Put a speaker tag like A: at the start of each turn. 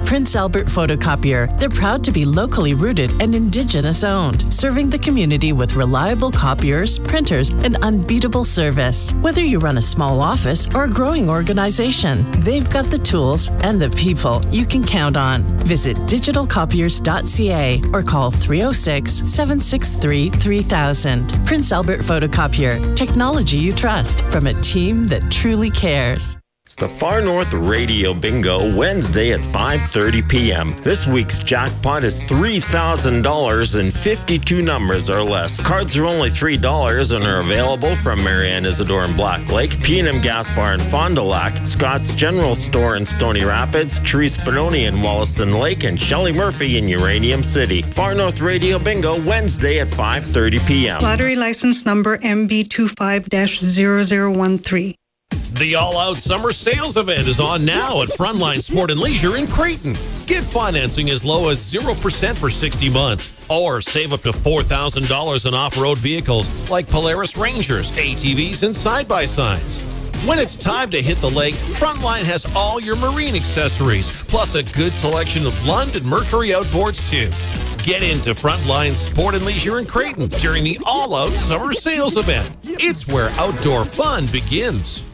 A: Prince Albert Photocopier. They're proud to be locally rooted and Indigenous owned, serving the community with reliable copiers, printers, and unbeatable service. Whether you run a small office or a growing organization, they've got the tools and the people you can count on. Visit digitalcopiers.ca or call 306-763-3000. Prince Albert Photocopier. Technology you trust from a team that truly cares.
B: It's the Far North Radio Bingo, Wednesday at 5:30 p.m. This week's jackpot is $3,000 and 52 numbers or less. Cards are only $3 and are available from Marianne Isidore in Black Lake, P&M Gas Bar in Fond du Lac, Scott's General Store in Stony Rapids, Therese Benoni in Wollaston Lake, and Shelley Murphy in Uranium City. Far North Radio Bingo, Wednesday at 5:30 p.m.
C: Lottery license number MB25-0013.
D: The all-out summer sales event is on now at Frontline Sport and Leisure in Creighton. Get financing as low as 0% for 60 months, or save up to $4,000 on off-road vehicles like Polaris Rangers, ATVs, and side-by-sides. When it's time to hit the lake, Frontline has all your marine accessories, plus a good selection of Lund and Mercury outboards too. Get into Frontline Sport and Leisure in Creighton during the all-out summer sales event. It's where outdoor fun begins.